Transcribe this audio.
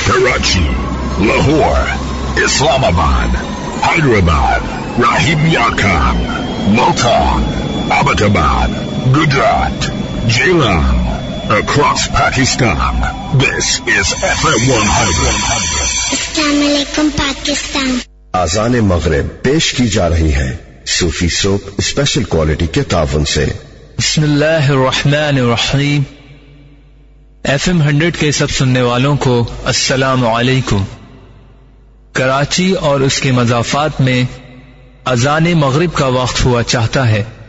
Karachi, Lahore, Islamabad, Hyderabad, Rahim Yakam, Multan, Abbottabad, Gujarat, Jailam, across Pakistan. This is FM 100. Assalamualaikum Pakistan. आज़ान मग़रिब पेश की जा रही है सूफी soap special quality के तावन से। बिस्मिल्लाहिर्रहमानिर्रहीम। FM 100 के सब सुनने वालों को अस्सलामु अलैकुम। कराची और उसके मज़ाफ़ात में अज़ान मग़रिब का वक्त हुआ चाहता है।